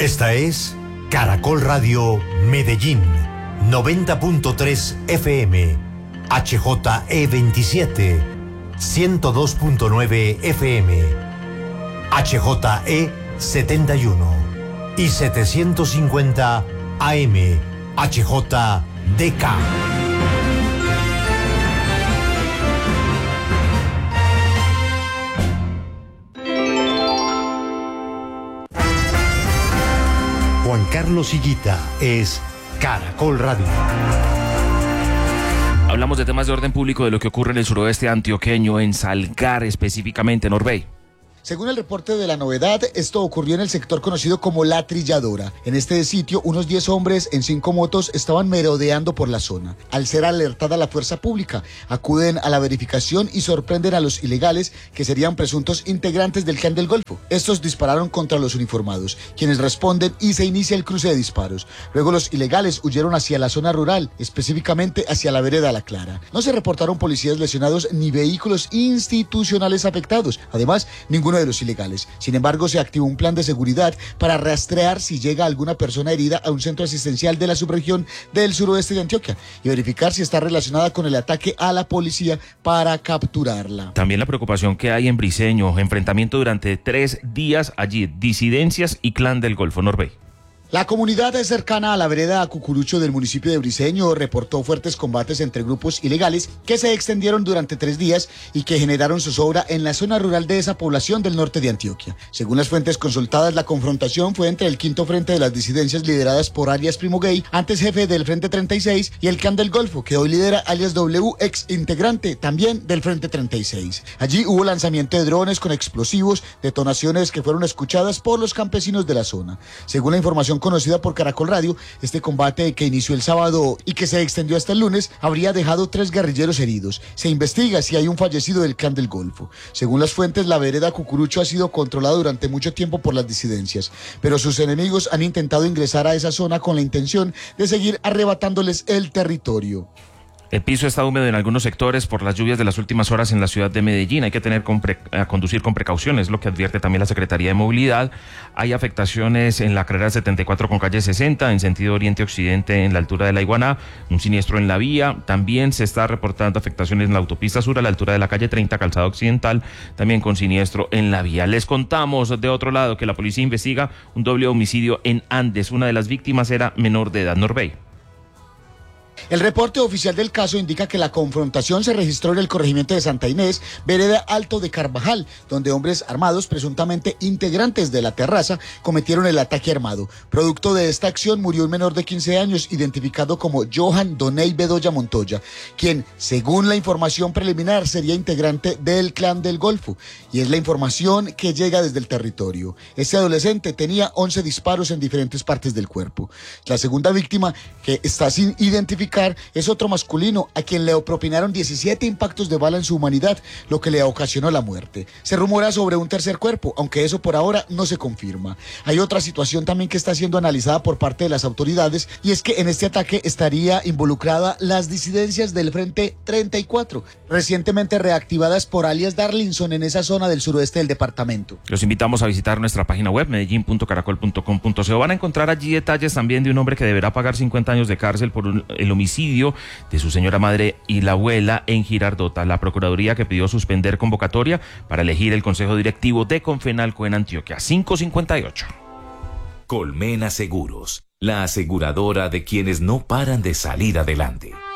Esta es Caracol Radio Medellín, 90.3 FM, HJE27, 102.9 FM, HJE71 y 750 AM, HJDK. Juan Carlos Higuita es Caracol Radio. Hablamos de temas de orden público, de lo que ocurre en el suroeste antioqueño, en Salgar específicamente, Norbey. Según el reporte de La Novedad, esto ocurrió en el sector conocido como La Trilladora. En este sitio, unos 10 hombres en 5 motos estaban merodeando por la zona. Al ser alertada la fuerza pública, acuden a la verificación y sorprenden a los ilegales, que serían presuntos integrantes del Clan del Golfo. Estos dispararon contra los uniformados, quienes responden y se inicia el cruce de disparos. Luego los ilegales huyeron hacia la zona rural, específicamente hacia la vereda La Clara. No se reportaron policías lesionados ni vehículos institucionales afectados. Además, ninguno de los ilegales. Sin embargo, se activó un plan de seguridad para rastrear si llega alguna persona herida a un centro asistencial de la subregión del suroeste de Antioquia y verificar si está relacionada con el ataque a la policía para capturarla. También la preocupación que hay en Briceño, enfrentamiento durante 3 días allí, disidencias y Clan del Golfo, Norbey. La comunidad cercana a la vereda Cucurucho del municipio de Briceño reportó fuertes combates entre grupos ilegales que se extendieron durante 3 días y que generaron zozobra en la zona rural de esa población del norte de Antioquia. Según las fuentes consultadas, la confrontación fue entre el quinto frente de las disidencias lideradas por alias Primo Gay, antes jefe del Frente 36, y el Clan del Golfo, que hoy lidera alias W, ex integrante también del Frente 36. Allí hubo lanzamiento de drones con explosivos, detonaciones que fueron escuchadas por los campesinos de la zona. Según la información conocida por Caracol Radio, este combate, que inició el sábado y que se extendió hasta el lunes, habría dejado 3 guerrilleros heridos. Se investiga si hay un fallecido del Clan del Golfo. Según las fuentes, la vereda Cucurucho ha sido controlada durante mucho tiempo por las disidencias, pero sus enemigos han intentado ingresar a esa zona con la intención de seguir arrebatándoles el territorio. El piso está húmedo en algunos sectores por las lluvias de las últimas horas en la ciudad de Medellín. Hay que conducir con precaución, es lo que advierte también la Secretaría de Movilidad. Hay afectaciones en la carrera 74 con calle 60, en sentido oriente-occidente en la altura de La Iguaná, un siniestro en la vía. También se está reportando afectaciones en la autopista sur a la altura de la calle 30, calzada occidental, también con siniestro en la vía. Les contamos de otro lado que la policía investiga un doble homicidio en Andes. Una de las víctimas era menor de edad. Norbey. El reporte oficial del caso indica que la confrontación se registró en el corregimiento de Santa Inés, vereda Alto de Carvajal, donde hombres armados, presuntamente integrantes de la terraza, cometieron el ataque armado. Producto de esta acción murió un menor de 15 años, identificado como Johan Doney Bedoya Montoya, quien, según la información preliminar, sería integrante del Clan del Golfo, y es la información que llega desde el territorio. Este adolescente tenía 11 disparos en diferentes partes del cuerpo. La segunda víctima, que está sin identificar, es otro masculino a quien le propinaron 17 impactos de bala en su humanidad, lo que le ocasionó la muerte. Se rumora sobre un tercer cuerpo, aunque eso por ahora no se confirma. Hay otra situación también que está siendo analizada por parte de las autoridades, y es que en este ataque estaría involucrada las disidencias del Frente 34, recientemente reactivadas por alias Darlinson en esa zona del suroeste del departamento. Los invitamos a visitar nuestra página web, medellin.caracol.com.co. Van a encontrar allí detalles también de un hombre que deberá pagar 50 años de cárcel por el homicidio de su señora madre y la abuela en Girardota. La Procuraduría, que pidió suspender convocatoria para elegir el Consejo Directivo de Confenalco en Antioquia. 5:58. Colmena Seguros, la aseguradora de quienes no paran de salir adelante.